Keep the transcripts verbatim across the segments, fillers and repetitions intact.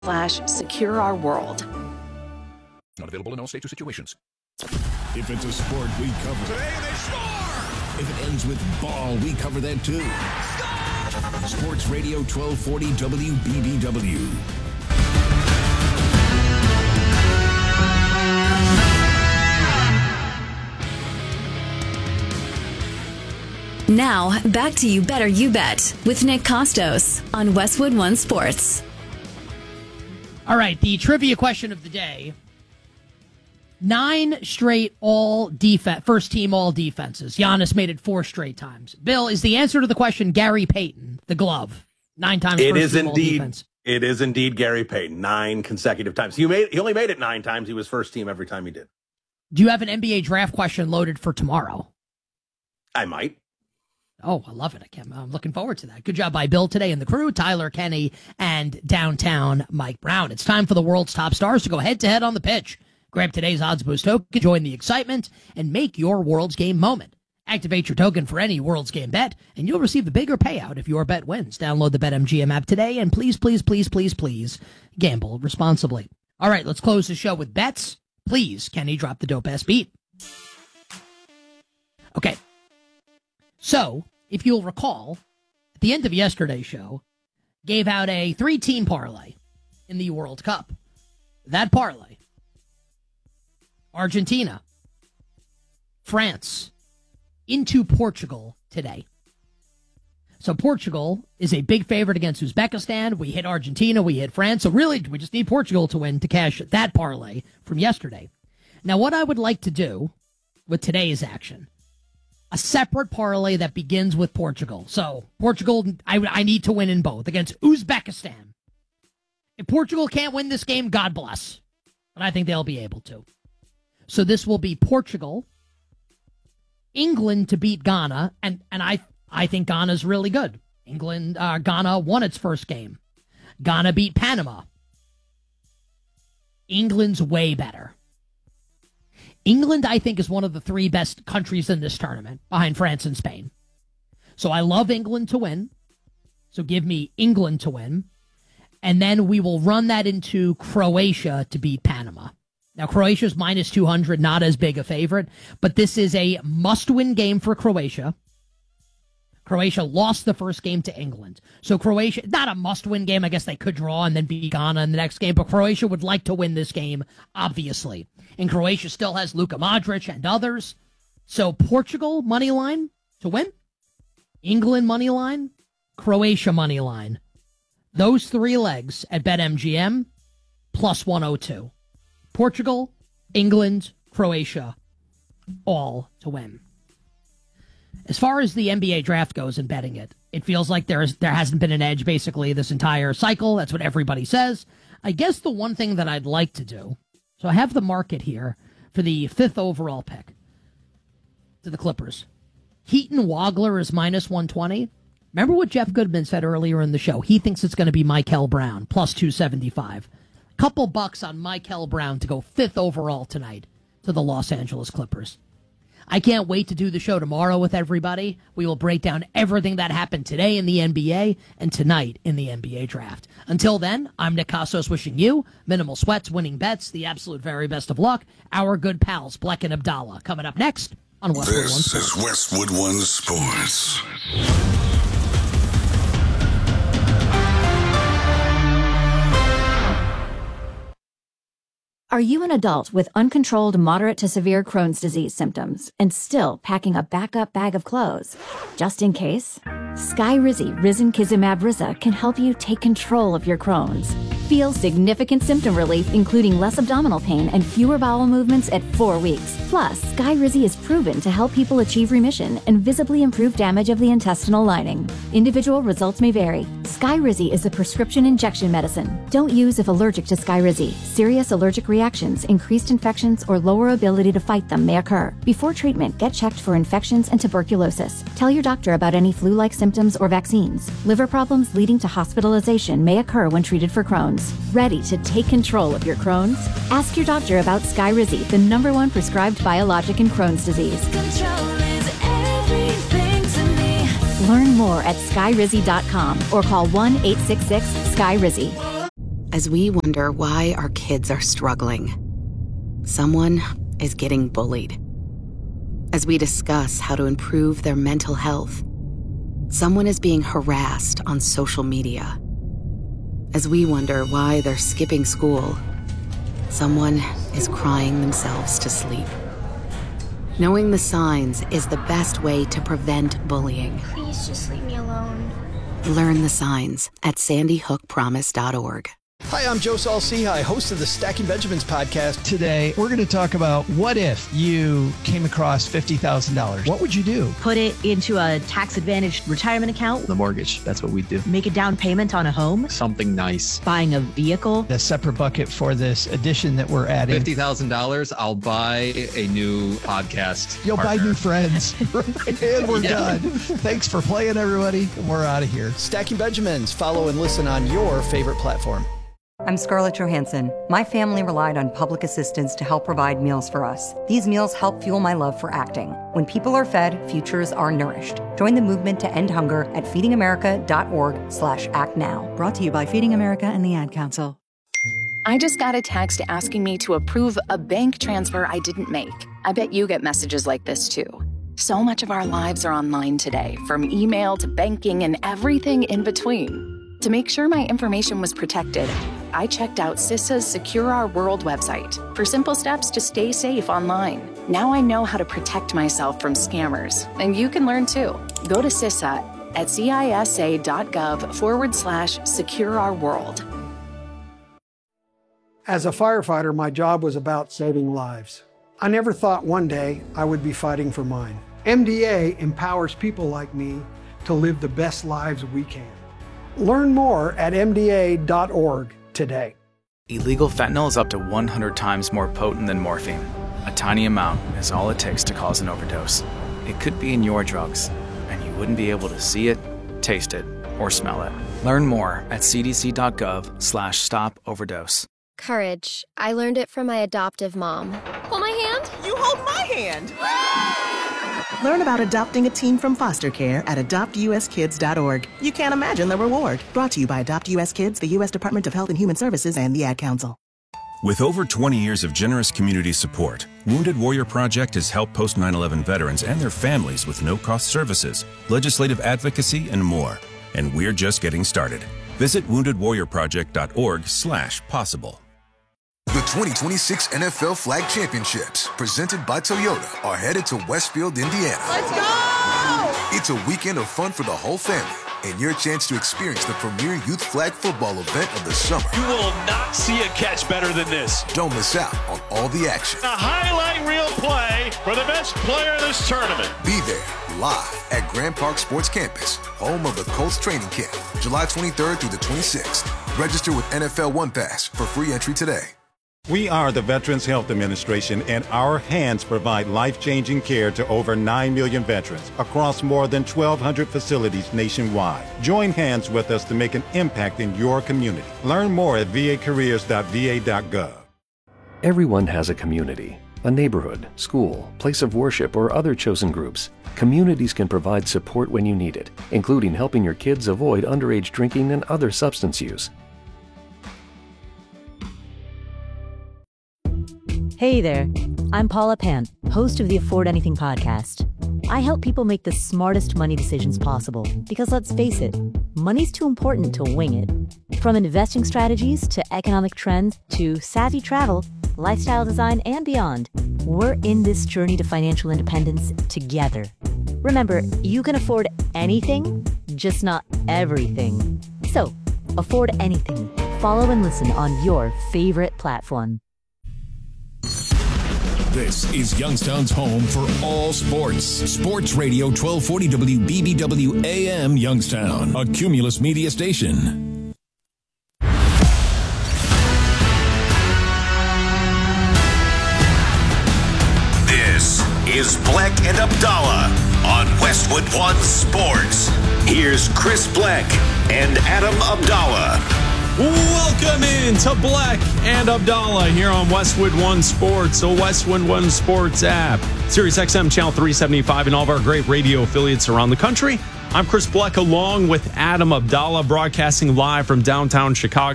slash secure our world. Not available in all states or situations. If it's a sport, we cover Today they score! If it ends with ball, we cover that too. Score! Sports Radio twelve forty W B B W. Now, back to You Better You Bet with Nick Costos on Westwood One Sports. All right, the trivia question of the day. Nine straight all defense, first team all defenses. Giannis made it four straight times. Bill, is the answer to the question Gary Payton, the glove? Nine times it first is team indeed, all defense. It is indeed Gary Payton. Nine consecutive times. He made he only made it nine times. He was first team every time he did. Do you have an N B A draft question loaded for tomorrow? I might. Oh, I love it. I can't, I'm looking forward to that. Good job by Bill today and the crew, Tyler Kenny and downtown Mike Brown. It's time for the world's top stars to go head-to-head on the pitch. Grab today's Odds Boost token, join the excitement, and make your World's Game moment. Activate your token for any World's Game bet, and you'll receive a bigger payout if your bet wins. Download the BetMGM app today, and please, please, please, please, please, gamble responsibly. All right, let's close the show with bets. Please, Kenny, drop the dope-ass beat. Okay. So, if you'll recall, at the end of yesterday's show, gave out a three-team parlay in the World Cup. That parlay: Argentina, France, into Portugal today. So Portugal is a big favorite against Uzbekistan. We hit Argentina, we hit France. So really, we just need Portugal to win to cash that parlay from yesterday. Now, what I would like to do with today's action, a separate parlay that begins with Portugal. So Portugal, I, I need to win in both against Uzbekistan. If Portugal can't win this game, God bless. But I think they'll be able to. So this will be Portugal, England to beat Ghana, and, and I I think Ghana's really good. England, uh, Ghana won its first game. Ghana beat Panama. England's way better. England, I think, is one of the three best countries in this tournament, behind France and Spain. So I love England to win. So give me England to win. And then we will run that into Croatia to beat Panama. Now, Croatia's minus two hundred, not as big a favorite, but this is a must-win game for Croatia. Croatia lost the first game to England. So Croatia, not a must-win game. I guess they could draw and then beat Ghana in the next game, but Croatia would like to win this game, obviously. And Croatia still has Luka Modric and others. So Portugal, money line to win. England, money line. Croatia, money line. Those three legs at BetMGM, plus one oh two. Portugal, England, Croatia, all to win. As far as the N B A draft goes and betting it, it feels like there's there hasn't been an edge basically this entire cycle. That's what everybody says. I guess the one thing that I'd like to do, so I have the market here for the fifth overall pick to the Clippers. Heaton Wagler is minus one twenty. Remember what Jeff Goodman said earlier in the show? He thinks it's going to be Michael Brown, plus two seventy-five. Couple bucks on Michael Brown to go fifth overall tonight to the Los Angeles Clippers. I can't wait to do the show tomorrow with everybody. We will break down everything that happened today in the N B A and tonight in the N B A draft. Until then, I'm Nick Costos wishing you minimal sweats, winning bets, the absolute very best of luck. Our good pals, Bleck and Abdallah, coming up next on Westwood One Sports. This is Westwood One Sports. Are you an adult with uncontrolled moderate to severe Crohn's disease symptoms and still packing a backup bag of clothes? Just in case? Skyrizi Risankizumab Riza can help you take control of your Crohn's. Feel significant symptom relief, including less abdominal pain and fewer bowel movements at four weeks. Plus, Skyrizi is proven to help people achieve remission and visibly improve damage of the intestinal lining. Individual results may vary. Skyrizi is a prescription injection medicine. Don't use if allergic to Skyrizi. Serious allergic reactions, increased infections, or lower ability to fight them may occur. Before treatment, get checked for infections and tuberculosis. Tell your doctor about any flu-like symptoms or vaccines. Liver problems leading to hospitalization may occur when treated for Crohn's. Ready to take control of your Crohn's? Ask your doctor about Skyrizi, the number one prescribed biologic in Crohn's disease. Control is everything to me. Learn more at skyrizi dot com or call one eight six six, S K Y R I Z I. As we wonder why our kids are struggling, someone is getting bullied. As we discuss how to improve their mental health, someone is being harassed on social media. As we wonder why they're skipping school, someone is crying themselves to sleep. Knowing the signs is the best way to prevent bullying. Please just leave me alone. Learn the signs at sandy hook promise dot org. Hi, I'm Joe Saul-Sehy, host of the Stacking Benjamins podcast. Today, we're going to talk about what if you came across fifty thousand dollars? What would you do? Put it into a tax-advantaged retirement account. The mortgage, that's what we do. Make a down payment on a home. Something nice. Buying a vehicle. A separate bucket for this edition that we're adding. fifty thousand dollars, I'll buy a new podcast You'll partner. buy new friends. And we're Yeah. done. Thanks for playing, everybody. We're out of here. Stacking Benjamins. Follow and listen on your favorite platform. I'm Scarlett Johansson. My family relied on public assistance to help provide meals for us. These meals help fuel my love for acting. When people are fed, futures are nourished. Join the movement to end hunger at feedingamerica.org slash act now. Brought to you by Feeding America and the Ad Council. I just got a text asking me to approve a bank transfer I didn't make. I bet you get messages like this too. So much of our lives are online today, from email to banking and everything in between. To make sure my information was protected, I checked out CISA's Secure Our World website for simple steps to stay safe online. Now I know how to protect myself from scammers, and you can learn too. Go to CISA at cisa.gov forward slash secure our world. As a firefighter, my job was about saving lives. I never thought one day I would be fighting for mine. M D A empowers people like me to live the best lives we can. Learn more at M D A dot org today. Illegal fentanyl is up to one hundred times more potent than morphine. A tiny amount is all it takes to cause an overdose. It could be in your drugs, and you wouldn't be able to see it, taste it, or smell it. Learn more at cdc.gov slash stop overdose. Courage. I learned it from my adoptive mom. Hold my hand. You hold my hand. Learn about adopting a teen from foster care at adopt u s kids dot org. You can't imagine the reward. Brought to you by Adopt U S Kids, the U S Department of Health and Human Services, and the Ad Council. With over twenty years of generous community support, Wounded Warrior Project has helped post nine eleven veterans and their families with no-cost services, legislative advocacy, and more. And we're just getting started. Visit wounded warrior project dot org slash possible. The twenty twenty-six N F L Flag Championships, presented by Toyota, are headed to Westfield, Indiana. Let's go! It's a weekend of fun for the whole family, and your chance to experience the premier youth flag football event of the summer. You will not see a catch better than this. Don't miss out on all the action. A highlight reel play for the best player in this tournament. Be there, live at Grand Park Sports Campus, home of the Colts training camp, July twenty-third through the twenty-sixth. Register with N F L One Pass for free entry today. We are the Veterans Health Administration, and our hands provide life-changing care to over nine million veterans across more than twelve hundred facilities nationwide. Join hands with us to make an impact in your community. Learn more at v a careers dot v a dot gov. Everyone has a community, a neighborhood, school, place of worship, or other chosen groups. Communities can provide support when you need it, including helping your kids avoid underage drinking and other substance use. Hey there, I'm Paula Pan, host of the Afford Anything podcast. I help people make the smartest money decisions possible because let's face it, money's too important to wing it. From investing strategies to economic trends to savvy travel, lifestyle design, and beyond, we're in this journey to financial independence together. Remember, you can afford anything, just not everything. So, afford anything. Follow and listen on your favorite platform. This is Youngstown's home for all sports. Sports Radio twelve forty W B B W A M Youngstown, a Cumulus media station. This is Black and Abdallah on Westwood One Sports. Here's Chris Black and Adam Abdallah. Welcome in to Black and Abdallah here on Westwood One Sports, a Westwood One Sports app, Sirius X M Channel three seventy-five, and all of our great radio affiliates around the country. I'm Chris Black along with Adam Abdallah, broadcasting live from downtown Chicago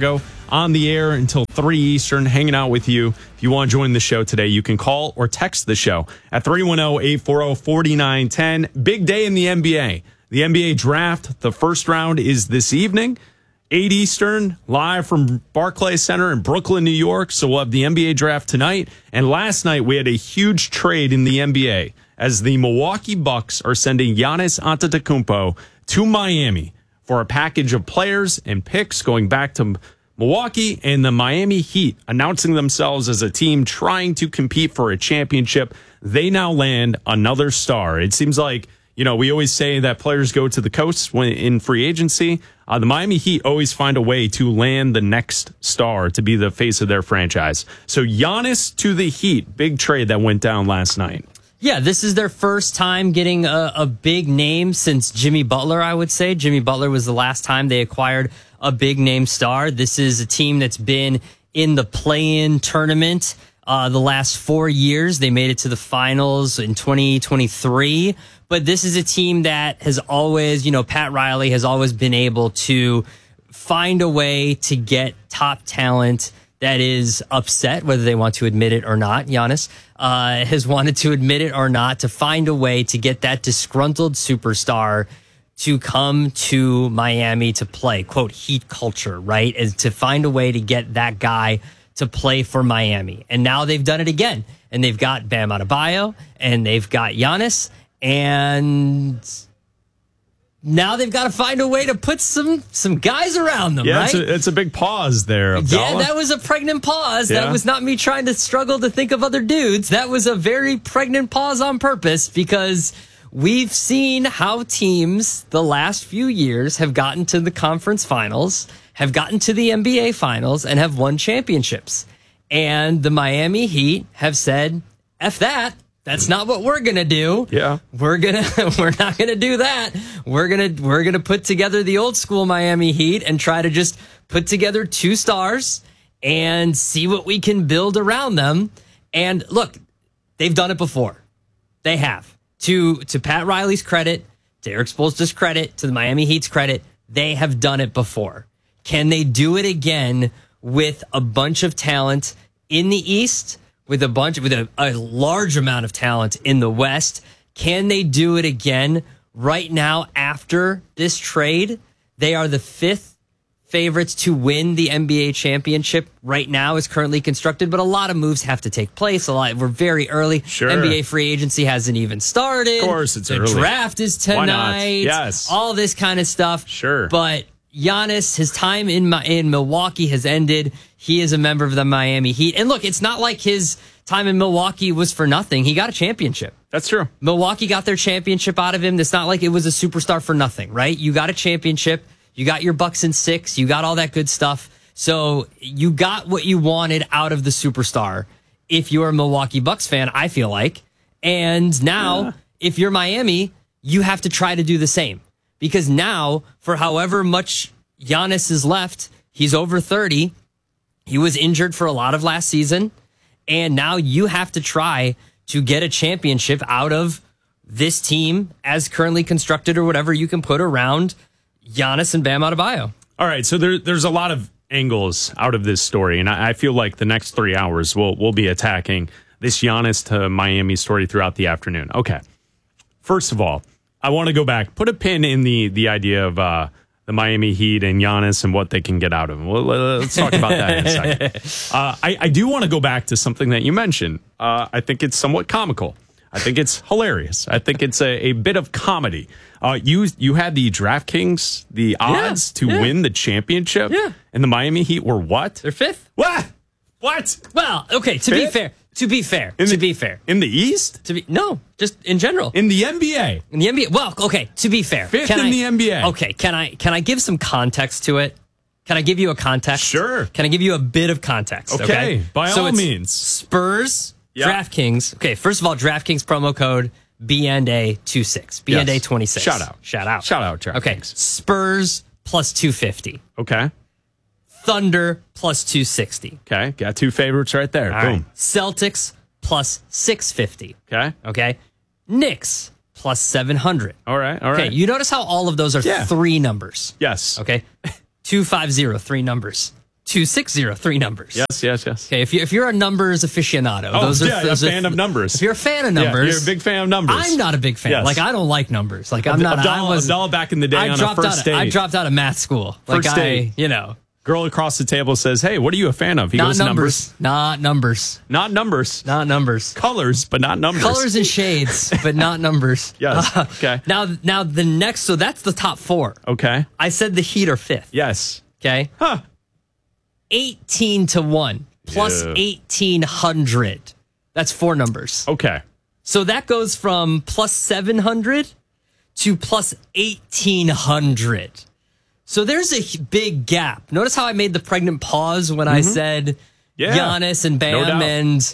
on the air until three Eastern, hanging out with you. If you want to join the show today, you can call or text the show at three one zero, eight four zero, four nine one zero. Big day in the N B A. The N B A draft, the first round is this evening, eight Eastern, live from Barclays Center in Brooklyn, New York. So we'll have the N B A draft tonight. And last night, we had a huge trade in the N B A as the Milwaukee Bucks are sending Giannis Antetokounmpo to Miami for a package of players and picks going back to Milwaukee, and the Miami Heat announcing themselves as a team trying to compete for a championship. They now land another star. It seems like, you know, we always say that players go to the coast when in free agency. Uh, the Miami Heat always find a way to land the next star to be the face of their franchise. So Giannis to the Heat, big trade that went down last night. Yeah, this is their first time getting a, a big name since Jimmy Butler, I would say. Jimmy Butler was the last time they acquired a big name star. This is a team that's been in the play-in tournament uh, the last four years. They made it to the finals in twenty twenty-three. But this is a team that has always, you know, Pat Riley has always been able to find a way to get top talent that is upset, whether they want to admit it or not. Giannis uh, has wanted to admit it or not, to find a way to get that disgruntled superstar to come to Miami to play, quote, Heat culture, right? Is to find a way to get that guy to play for Miami. And now they've done it again. And they've got Bam Adebayo, and they've got Giannis, and now they've got to find a way to put some some guys around them, yeah, right? It's a, it's a big pause there, Abdallah. Yeah, that was a pregnant pause. Yeah. That was not me trying to struggle to think of other dudes. That was a very pregnant pause on purpose, because we've seen how teams the last few years have gotten to the conference finals, have gotten to the N B A finals, and have won championships. And the Miami Heat have said, F that. That's not what we're gonna do. Yeah, we're gonna we're not gonna do that. We're gonna we're gonna put together the old school Miami Heat and try to just put together two stars and see what we can build around them. And look, they've done it before. They have. To to Pat Riley's credit, to Eric Spoelstra's credit, to the Miami Heat's credit, they have done it before. Can they do it again with a bunch of talent in the East? With a bunch, with a, a large amount of talent in the West? Can they do it again right now after this trade? They are the fifth favorites to win the N B A championship right now as currently constructed, but a lot of moves have to take place. A lot, we're very early. Sure. N B A free agency hasn't even started. Of course, it's the early. The draft is tonight. Why not? Yes. All this kind of stuff. Sure. But Giannis, his time in in Milwaukee has ended. He is a member of the Miami Heat. And look, it's not like his time in Milwaukee was for nothing. He got a championship. That's true. Milwaukee got their championship out of him. It's not like it was a superstar for nothing, right? You got a championship. You got your Bucks in six. You got all that good stuff. So you got what you wanted out of the superstar if you're a Milwaukee Bucks fan, I feel like. And now, yeah. if you're Miami, you have to try to do the same. Because now, for however much Giannis is left, he's over thirty. He was injured for a lot of last season. And now you have to try to get a championship out of this team as currently constructed, or whatever you can put around Giannis and Bam Adebayo. All right, so there, there's a lot of angles out of this story, and I, I feel like the next three hours we'll, we'll be attacking this Giannis to Miami story throughout the afternoon. Okay, first of all, I want to go back, put a pin in the the idea of uh, the Miami Heat and Giannis and what they can get out of him. Well, let's talk about that in a second. Uh, I, I do want to go back to something that you mentioned. Uh, I think it's somewhat comical. I think it's hilarious. I think it's a, a bit of comedy. Uh, you you had the DraftKings, the odds yeah, to yeah. win the championship, yeah. and the Miami Heat were what? They're fifth. What? What? Well, okay, to fifth? be fair. To be fair, in to the, be fair, in the East, to be no, just in general, in the N B A, in the N B A. Well, okay, to be fair, fifth can in I, the N B A. Okay, can I can I give some context to it? Can I give you a context? Sure. Can I give you a bit of context? Okay, okay? by so all it's means. Spurs, yep. DraftKings. Okay, first of all, DraftKings promo code B N A twenty-six. B N A twenty-six. Shout out. Shout out. Shout out, DraftKings. Okay, Spurs plus two fifty. Okay. Thunder plus two sixty. Okay, got two favorites right there. All Boom. Right. Celtics plus six fifty. Okay. Okay. Knicks plus seven hundred. All right. All right. Okay. You notice how all of those are yeah. three numbers. Yes. Okay. two fifty, three numbers. two six zero, three numbers. Yes, yes, yes. Okay, if, you, if you're a numbers aficionado. Oh, those yeah, are, those a are, fan of numbers. If you're a fan of numbers. Yeah, you're a big fan of numbers. I'm not a big fan. Yes. Like, I don't like numbers. Like, I'm not. Abdallah, I was, Abdallah back in the day I on dropped a first out, date. I dropped out of math school. Like, First date. I, you know. Girl across the table says, hey, what are you a fan of? He Not goes, numbers. Not numbers. Not numbers. Not numbers. Colors, but not numbers. Colors and shades, but not numbers. Yes. Uh, okay. Now, now the next, so that's the top four. Okay. I said the Heat are fifth. Yes. Okay. Huh. eighteen to one plus Yeah. eighteen hundred. That's four numbers. Okay. So that goes from plus seven hundred to plus eighteen hundred. So there's a h- big gap. Notice how I made the pregnant pause when I Mhm. said Yeah. Giannis and No Bam doubt. and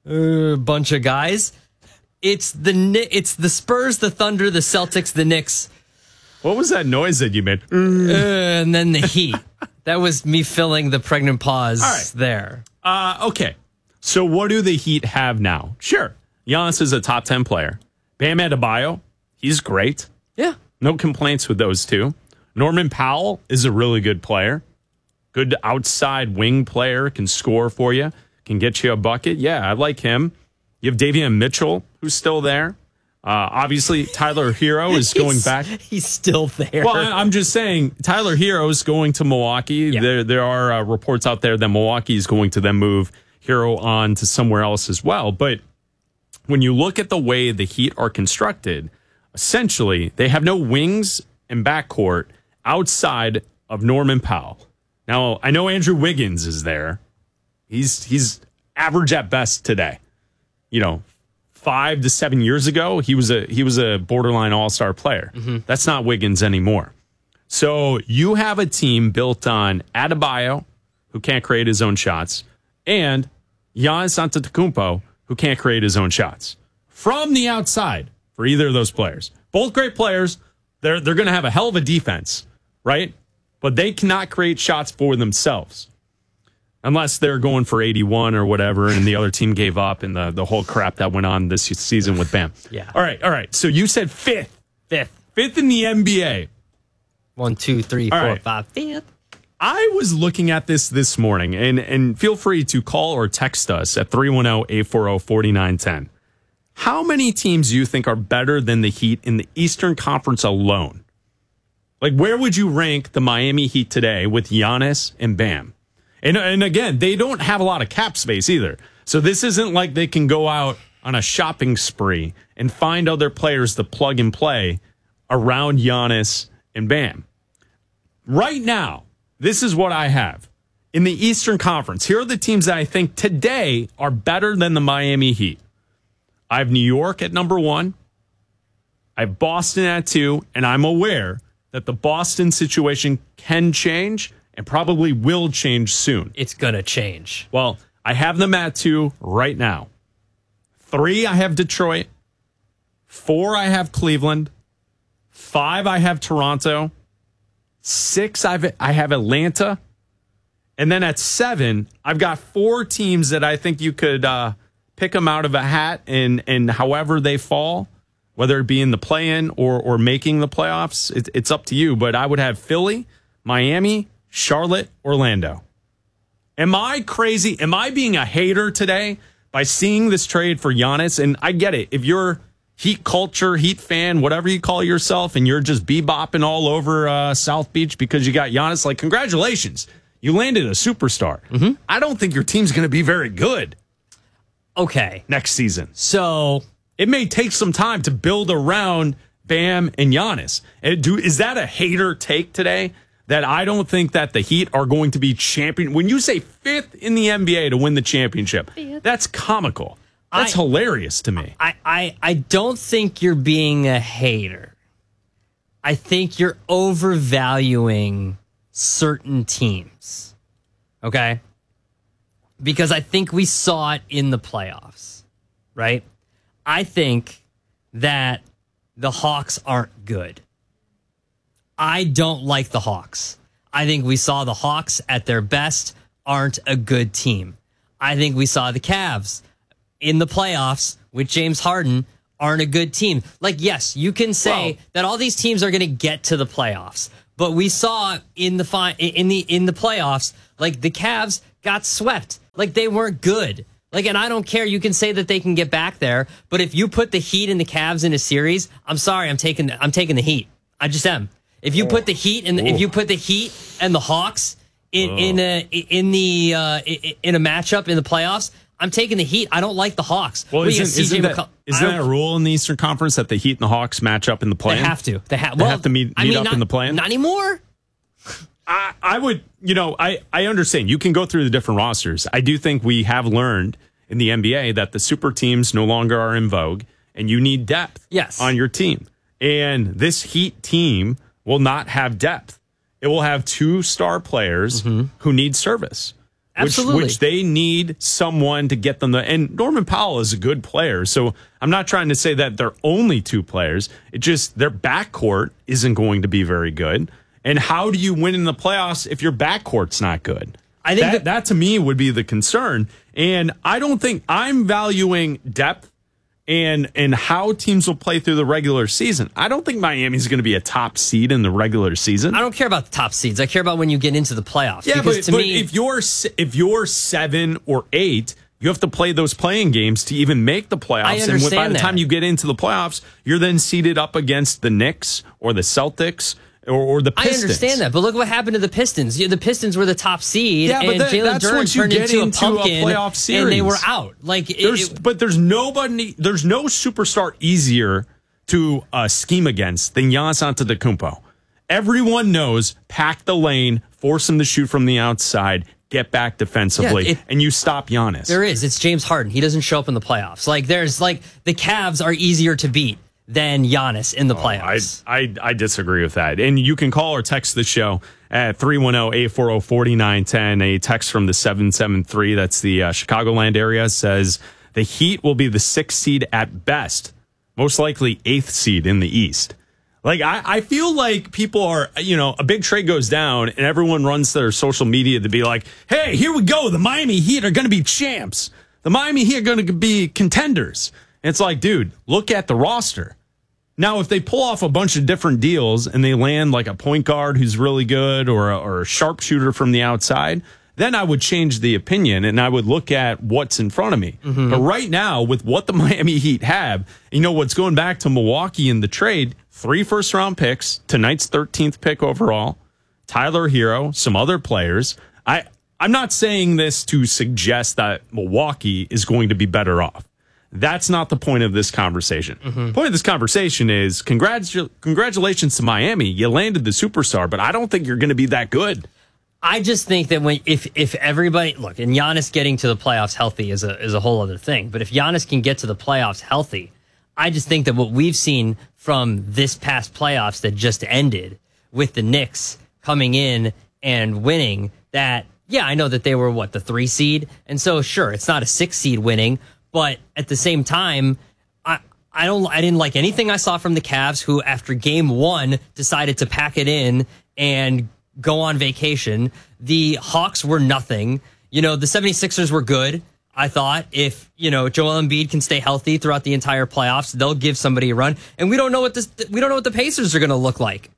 a bunch of guys. It's the Kni- it's the Spurs, the Thunder, the Celtics, the Knicks. What was that noise that you made? Uh, and then the Heat. That was me filling the pregnant pause All right. there. Uh, okay. So what do the Heat have now? Sure. Giannis is a top ten player. Bam Adebayo, he's great. Yeah. No complaints with those two. Norman Powell is a really good player. Good outside wing player, can score for you, can get you a bucket. Yeah, I like him. You have Davion Mitchell, who's still there. Uh, obviously, Tyler Hero is going He's- back. He's still there. Well, I- I'm just saying, Tyler Hero is going to Milwaukee. Yeah. There, there are uh, reports out there that Milwaukee is going to then move Hero on to somewhere else as well. But when you look at the way the Heat are constructed, essentially, they have no wings and backcourt outside of Norman Powell. Now, I know Andrew Wiggins is there. He's he's average at best today. You know, five to seven years ago, he was a he was a borderline all-star player. Mm-hmm. That's not Wiggins anymore. So you have a team built on Adebayo, who can't create his own shots, and Giannis Antetokounmpo, who can't create his own shots from the outside for either of those players. Both great players. They're they're going to have a hell of a defense, right? But they cannot create shots for themselves unless they're going for eighty-one or whatever, and the other team gave up, and the, the whole crap that went on this season with Bam. Yeah. All right, all right. So you said fifth. Fifth. Fifth in the N B A. One, two, three, All four, right. five, fifth. I was looking at this this morning, and, and feel free to call or text us at three one zero, eight four zero, four nine one zero. How many teams do you think are better than the Heat in the Eastern Conference alone? Like, where would you rank the Miami Heat today with Giannis and Bam? And, and again, they don't have a lot of cap space either. So this isn't like they can go out on a shopping spree and find other players to plug and play around Giannis and Bam. Right now, this is what I have. In the Eastern Conference, here are the teams that I think today are better than the Miami Heat. I have New York at number one. I have Boston at two, and I'm aware that the Boston situation can change and probably will change soon. It's going to change. Well, I have them at two right now. Three, I have Detroit. Four, I have Cleveland. Five, I have Toronto. Six, I've, I have Atlanta. And then at seven, I've got four teams that I think you could uh, pick them out of a hat, and, and however they fall, whether it be in the play-in or, or making the playoffs, it, it's up to you. But I would have Philly, Miami, Charlotte, Orlando. Am I crazy? Am I being a hater today by seeing this trade for Giannis? And I get it. If you're Heat culture, Heat fan, whatever you call yourself, and you're just bebopping all over uh, South Beach because you got Giannis, like, congratulations. You landed a superstar. Mm-hmm. I don't think your team's going to be very good. Okay. Next season. So it may take some time to build around Bam and Giannis. And do, is that a hater take today? That I don't think that the Heat are going to be champion. When you say fifth in the N B A to win the championship, that's comical. That's I, hilarious to me. I, I, I don't think you're being a hater. I think you're overvaluing certain teams. Okay? Because I think we saw it in the playoffs, right? I think that the Hawks aren't good. I don't like the Hawks. I think we saw the Hawks at their best aren't a good team. I think we saw the Cavs in the playoffs with James Harden aren't a good team. Like, yes, you can say Well, that all these teams are going to get to the playoffs, But we saw in the fi- in the in the playoffs, like the Cavs got swept. Like they weren't good. Like, and I don't care. You can say that they can get back there, but if you put the Heat and the Cavs in a series, I'm sorry, I'm taking I'm taking the Heat. I just am. If you oh. put the Heat and if you put the Heat and the Hawks in oh. in a in the uh, in a matchup in the playoffs, I'm taking the Heat. I don't like the Hawks. Well, isn't, isn't, that, isn't that a rule in the Eastern Conference that the Heat and the Hawks match up in the play-in? They have to. They, ha- they well, have to meet, meet I mean, up not, in the play-in? Not anymore. I, I would, you know, I, I understand. You can go through the different rosters. I do think we have learned in the N B A that the super teams no longer are in vogue, and you need depth yes. on your team. And this Heat team will not have depth. It will have two star players mm-hmm. who need service. Absolutely. Which, which they need someone to get them the. And Norman Powell is a good player, so I'm not trying to say that they're only two players. It just their backcourt isn't going to be very good. And how do you win in the playoffs if your backcourt's not good? I think that, that, that to me would be the concern. And I don't think I'm valuing depth and and how teams will play through the regular season. I don't think Miami's going to be a top seed in the regular season. I don't care about the top seeds. I care about when you get into the playoffs. Yeah, because but, to but me, if you're if you're seven or eight, you have to play those playing games to even make the playoffs. I understand and by the that. time you get into the playoffs, you're then seeded up against the Knicks or the Celtics. Or, or the Pistons. I understand that, but look what happened to the Pistons. Yeah, the Pistons were the top seed, yeah, and Jalen Duren turned into, into a pumpkin, a playoff series. and they were out. Like, it, there's, it, but there's nobody, there's no superstar easier to uh, scheme against than Giannis Antetokounmpo. Everyone knows, pack the lane, force him to shoot from the outside, get back defensively, yeah, it, and you stop Giannis. There is. It's James Harden. He doesn't show up in the playoffs. Like, there's like the Cavs are easier to beat than Giannis in the playoffs. Oh, I, I I disagree with that. And you can call or text the show at three one zero, eight four zero, four nine one zero. A text from the seven seven three, that's the uh, Chicagoland area, says the Heat will be the sixth seed at best, most likely eighth seed in the East. Like, I, I feel like people are, you know, a big trade goes down and everyone runs their social media to be like, hey, here we go. The Miami Heat are going to be champs. The Miami Heat are going to be contenders. And it's like, dude, look at the roster. Now, if they pull off a bunch of different deals and they land like a point guard who's really good or a, or a sharpshooter from the outside, then I would change the opinion and I would look at what's in front of me. Mm-hmm. But right now, with what the Miami Heat have, you know, what's going back to Milwaukee in the trade, three first round picks, tonight's thirteenth pick overall, Tyler Hero, some other players. I, I'm not saying this to suggest that Milwaukee is going to be better off. That's not the point of this conversation. Mm-hmm. The point of this conversation is congratu- congratulations to Miami. You landed the superstar, but I don't think you're going to be that good. I just think that when if if everybody look, and Giannis getting to the playoffs healthy is a is a whole other thing. But if Giannis can get to the playoffs healthy, I just think that what we've seen from this past playoffs that just ended with the Knicks coming in and winning, that yeah, I know that they were what, the three seed, and so sure, it's not a six seed winning. But at the same time, I I don't I didn't like anything I saw from the Cavs, who after game one decided to pack it in and go on vacation. The Hawks were nothing. You know, the 76ers were good. I thought if, you know, Joel Embiid can stay healthy throughout the entire playoffs, they'll give somebody a run. And we don't know what this we don't know what the Pacers are going to look like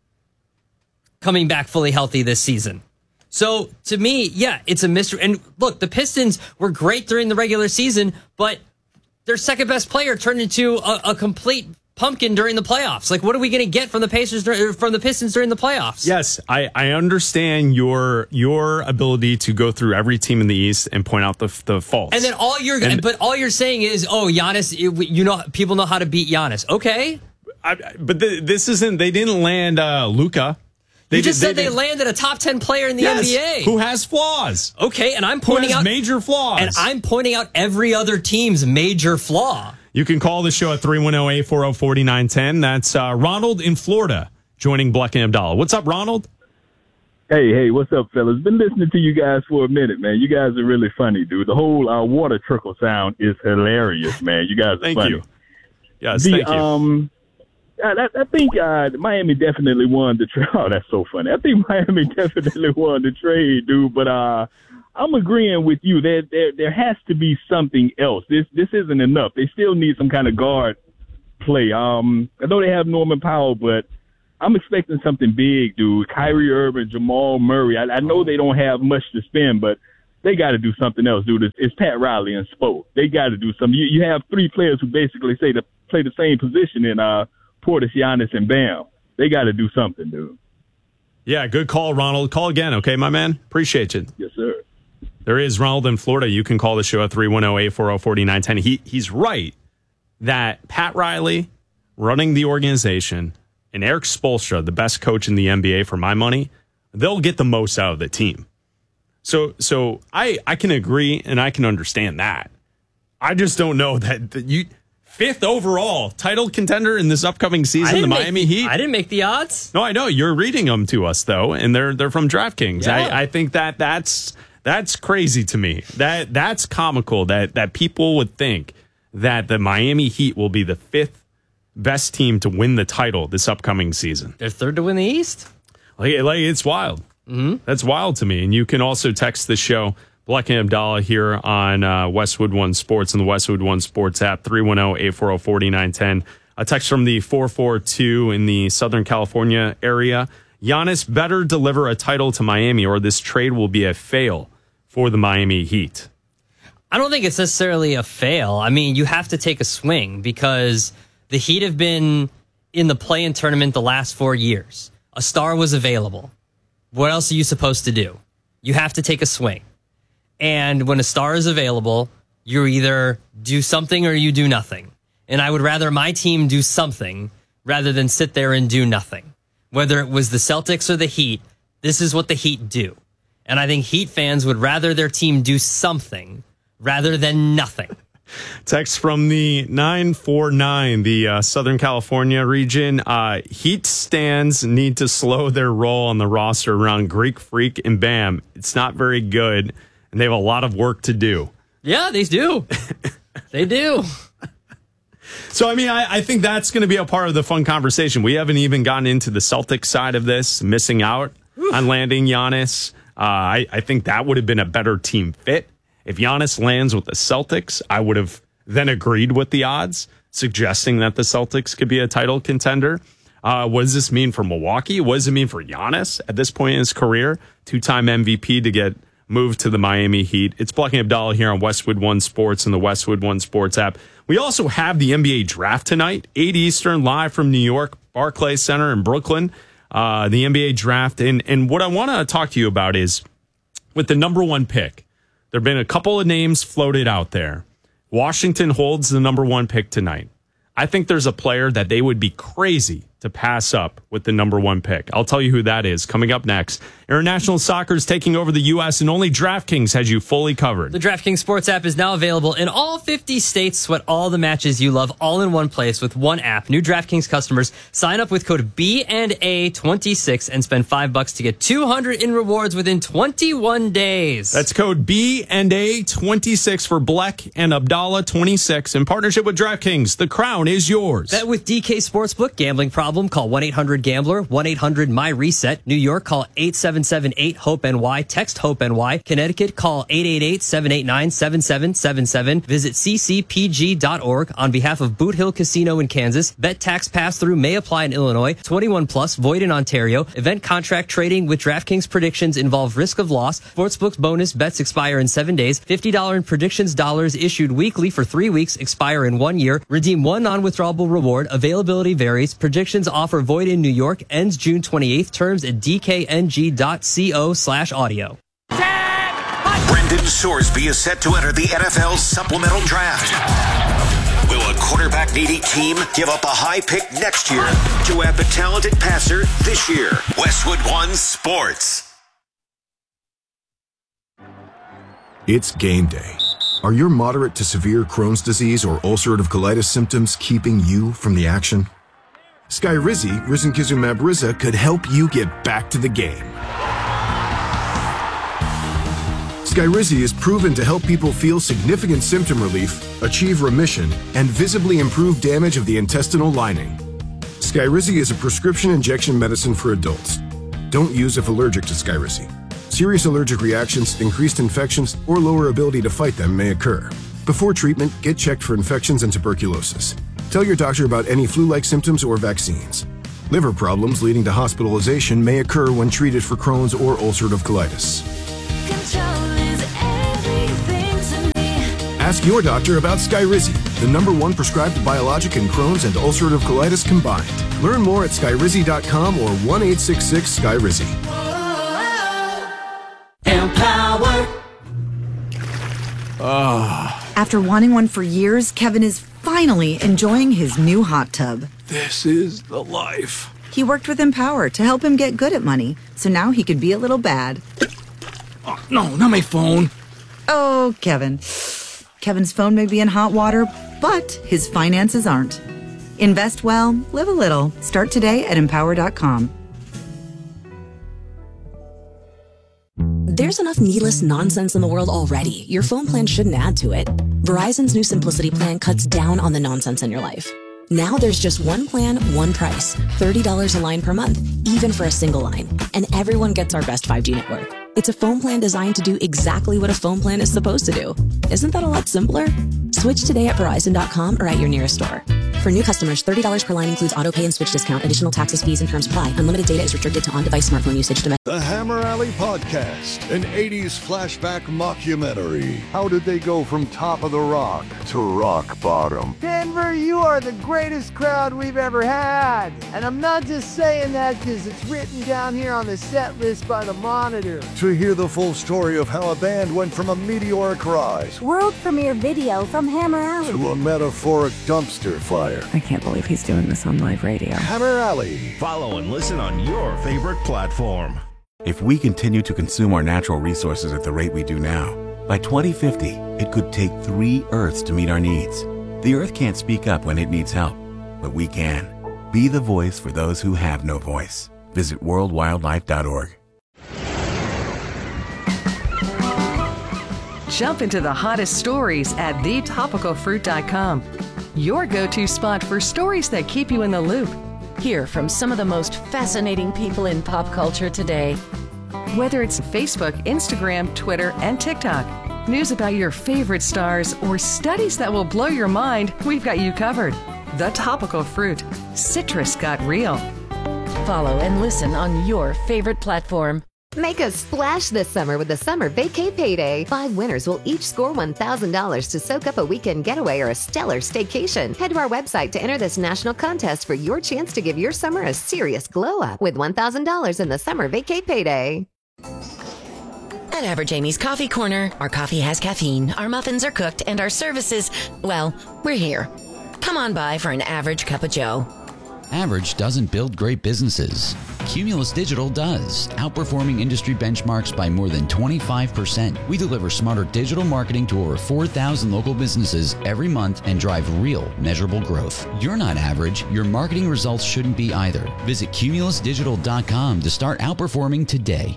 coming back fully healthy this season. So, to me, yeah, it's a mystery. And look, the Pistons were great during the regular season, but their second best player turned into a, a complete pumpkin during the playoffs. Like, what are we going to get from the Pacers, from the Pistons during the playoffs? Yes, I, I understand your your ability to go through every team in the East and point out the the faults. And then all you're, and, but all you're saying is, oh, Giannis, you know, people know how to beat Giannis. Okay, I, but the, this isn't. They didn't land uh, Luka. They you just did, said they, they landed a top ten player in the yes, N B A. Who has flaws. Okay, and I'm pointing who has out major flaws. And I'm pointing out every other team's major flaw. You can call the show at three one zero, eight four zero, four nine one zero. That's uh, Ronald in Florida joining Bleck and Abdallah. What's up, Ronald? Hey, hey, what's up, fellas? Been listening to you guys for a minute, man. You guys are really funny, dude. The whole uh, water trickle sound is hilarious, man. You guys are thank funny. You. Yes, the, thank you. Um, I, I think uh, Miami definitely won the trade. Oh, that's so funny. I think Miami definitely won the trade, dude. But uh, I'm agreeing with you. There, there, there has to be something else. This, this isn't enough. They still need some kind of guard play. Um, I know they have Norman Powell, but I'm expecting something big, dude. Kyrie Irving, Jamal Murray. I, I know they don't have much to spend, but they got to do something else, dude. It's, it's Pat Riley and Spo. They got to do something. You, you have three players who basically say to play the same position in uh, Portis, Giannis, and Bam. They got to do something, dude. Yeah, good call, Ronald. Call again, okay, my man? Appreciate you. Yes, sir. There is Ronald in Florida. You can call the show at three one zero, eight four zero, four nine one zero. He, he's right that Pat Riley running the organization and Eric Spoelstra, the best coach in the N B A for my money, they'll get the most out of the team. So so I, I can agree and I can understand that. I just don't know that, that you fifth overall title contender in this upcoming season, the Miami make, Heat. I didn't make the odds. No, I know you're reading them to us though, and they're they're from DraftKings. Yeah. I, I think that that's that's crazy to me. That that's comical that that people would think that the Miami Heat will be the fifth best team to win the title this upcoming season. They're third to win the East. Like, like it's wild. Mm-hmm. That's wild to me. And you can also text the show, Black and Abdallah here on uh, Westwood One Sports and the Westwood One Sports app, three one zero, eight four zero, four nine one zero. A text from the four four two in the Southern California area. Giannis better deliver a title to Miami or this trade will be a fail for the Miami Heat. I don't think it's necessarily a fail. I mean, you have to take a swing because the Heat have been in the play-in tournament the last four years. A star was available. What else are you supposed to do? You have to take a swing. And when a star is available, you either do something or you do nothing. And I would rather my team do something rather than sit there and do nothing. Whether it was the Celtics or the Heat, this is what the Heat do. And I think Heat fans would rather their team do something rather than nothing. Text from the nine four nine, the uh, Southern California region. Uh, Heat stands need to slow their roll on the roster around Greek Freak and Bam. It's not very good, and they have a lot of work to do. Yeah, they do. They do. So, I mean, I, I think that's going to be a part of the fun conversation. We haven't even gotten into the Celtics side of this, missing out Oof. on landing Giannis. Uh, I, I think that would have been a better team fit. If Giannis lands with the Celtics, I would have then agreed with the odds, suggesting that the Celtics could be a title contender. Uh, what does this mean for Milwaukee? What does it mean for Giannis at this point in his career? Two-time M V P to get moved to the Miami Heat. It's Black and Abdallah here on Westwood One Sports and the Westwood One Sports app. We also have the N B A draft tonight, eight Eastern, live from New York, Barclays Center in Brooklyn. Uh, the N B A draft. And, and what I want to talk to you about is with the number one pick, there have been a couple of names floated out there. Washington holds the number one pick tonight. I think there's a player that they would be crazy to pass up with the number one pick. I'll tell you who that is coming up next. International Soccer is taking over the U S and only DraftKings has you fully covered. The DraftKings Sports app is now available in all fifty states. Sweat all the matches you love all in one place with one app. New DraftKings customers sign up with code B and A twenty-six and spend five bucks to get two hundred in rewards within twenty-one days. That's code B and A twenty-six for Black and Abdallah twenty-six in partnership with DraftKings. The crown is yours. Bet with D K Sportsbook. Gambling problem? Call one eight hundred gambler, one eight hundred my reset. New York, call eight seven seven eight hope N Y. Text HOPE N Y. Connecticut, call eight eight eight, seven eight nine, seven seven seven seven. Visit c c p g dot org on behalf of Boot Hill Casino in Kansas. Bet tax pass-through may apply in Illinois. twenty-one plus, void in Ontario. Event contract trading with DraftKings predictions involve risk of loss. Sportsbook bonus bets expire in seven days. fifty dollars in predictions dollars issued weekly for three weeks, expire in one year. Redeem one non-withdrawable reward. Availability varies. Predictions offer void in New York. Ends June twenty-eighth. Terms at d k n g dot co slash audio. Brendan Sorsby is set to enter the N F L supplemental draft. Will a quarterback-needy team give up a high pick next year to have a talented passer this year? Westwood One Sports. It's game day. Are your moderate to severe Crohn's disease or ulcerative colitis symptoms keeping you from the action? Skyrizi, risankizumab Riza, could help you get back to the game. Skyrizi is proven to help people feel significant symptom relief, achieve remission, and visibly improve damage of the intestinal lining. Skyrizi is a prescription injection medicine for adults. Don't use if allergic to Skyrizi. Serious allergic reactions, increased infections, or lower ability to fight them may occur. Before treatment, get checked for infections and tuberculosis. Tell your doctor about any flu-like symptoms or vaccines. Liver problems leading to hospitalization may occur when treated for Crohn's or ulcerative colitis. Ask your doctor about Skyrizi, the number one prescribed biologic in Crohn's and ulcerative colitis combined. Learn more at skyrizi dot com or one eight six six Skyrizi. Empower. Oh. After wanting one for years, Kevin is finally enjoying his new hot tub. This is the life. He worked with Empower to help him get good at money, so now he could be a little bad. Oh, no, not my phone. Oh, Kevin. Kevin's phone may be in hot water, but his finances aren't. Invest well, live a little. Start today at empower dot com. There's enough needless nonsense in the world already. Your phone plan shouldn't add to it. Verizon's new Simplicity plan cuts down on the nonsense in your life. Now there's just one plan, one price. thirty dollars a line per month, even for a single line. And everyone gets our best five G network. It's a phone plan designed to do exactly what a phone plan is supposed to do. Isn't that a lot simpler? Switch today at verizon dot com or at your nearest store. For new customers, thirty dollars per line includes auto pay and switch discount. Additional taxes, fees, and terms apply. Unlimited data is restricted to on-device smartphone usage. The Hammer Alley Podcast, an eighties flashback mockumentary. How did they go from top of the rock to rock bottom? Denver, you are the greatest crowd we've ever had. And I'm not just saying that because it's written down here on the set list by the Monitor. To hear the full story of how a band went from a meteoric rise world premiere video from Hammer Alley to a metaphoric dumpster fire. I can't believe he's doing this on live radio. Hammer Alley. Follow and listen on your favorite platform. If we continue to consume our natural resources at the rate we do now, by twenty fifty, it could take three Earths to meet our needs. The Earth can't speak up when it needs help, but we can. Be the voice for those who have no voice. Visit world wildlife dot org. Jump into the hottest stories at the topical fruit dot com. Your go-to spot for stories that keep you in the loop. Hear from some of the most fascinating people in pop culture today. Whether it's Facebook, Instagram, Twitter, and TikTok, news about your favorite stars, or studies that will blow your mind, we've got you covered. The Topical Fruit. Citrus got real. Follow and listen on your favorite platform. Make a splash this summer with the Summer Vacay Payday. Five winners will each score one thousand dollars to soak up a weekend getaway or a stellar staycation. Head to our website to enter this national contest for your chance to give your summer a serious glow-up with one thousand dollars in the Summer Vacay Payday. At Average Amy's Coffee Corner, our coffee has caffeine, our muffins are cooked, and our services, well, we're here. Come on by for an average cup of joe. Average doesn't build great businesses. Cumulus Digital does, outperforming industry benchmarks by more than twenty-five percent. We deliver smarter digital marketing to over four thousand local businesses every month and drive real, measurable growth. You're not average. Your marketing results shouldn't be either. Visit cumulus digital dot com to start outperforming today.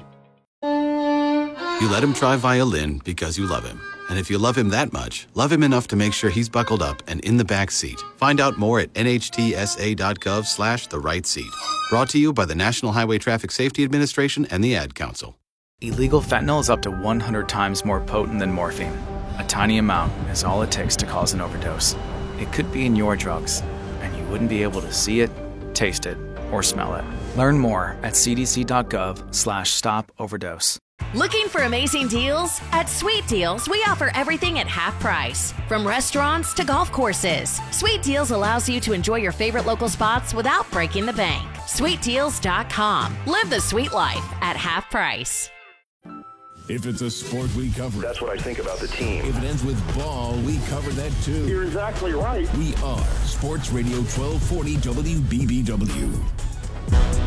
You let him try violin because you love him. And if you love him that much, love him enough to make sure he's buckled up and in the back seat. Find out more at N H T S A dot gov slash the right seat. Brought to you by the National Highway Traffic Safety Administration and the Ad Council. Illegal fentanyl is up to one hundred times more potent than morphine. A tiny amount is all it takes to cause an overdose. It could be in your drugs, and you wouldn't be able to see it, taste it, or smell it. Learn more at C D C dot gov slash stop overdose. Looking for amazing deals? At Sweet Deals, we offer everything at half price. From restaurants to golf courses, Sweet Deals allows you to enjoy your favorite local spots without breaking the bank. sweet deals dot com. Live the sweet life at half price. If it's a sport, we cover it. That's what I think about the team. If it ends with ball, we cover that too. You're exactly right. We are Sports Radio twelve forty W B B W.